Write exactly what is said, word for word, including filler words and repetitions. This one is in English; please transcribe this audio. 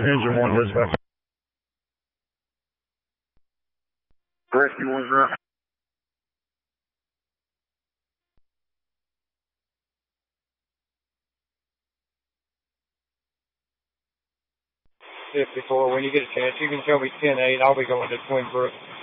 engine one is back. Rescue one's out. fifty-four, when you get a chance, you can tell me ten eight. I'll be going to Twin Brook.